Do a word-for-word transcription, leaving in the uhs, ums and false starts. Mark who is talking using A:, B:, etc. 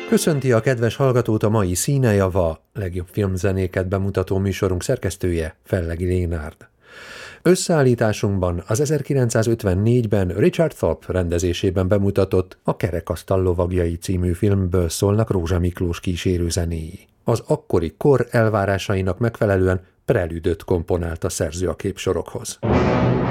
A: Köszönti a kedves hallgatót a mai Színejava, legjobb filmzenéket bemutató műsorunk szerkesztője, Fellegi Lénárd. Összeállításunkban az ezerkilencszázötvennégyben Richard Thorpe rendezésében bemutatott A Kerekasztal lovagjai című filmből szólnak Rózsa Miklós kísérőzenéi. Az akkori kor elvárásainak megfelelően prelüdöt komponált a szerző a képsorokhoz.